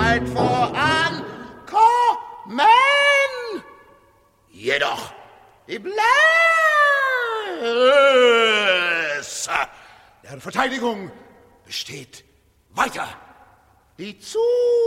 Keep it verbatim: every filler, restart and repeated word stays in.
weit voran kommen. Jedoch die Blässe der Verteidigung besteht weiter. Die Zu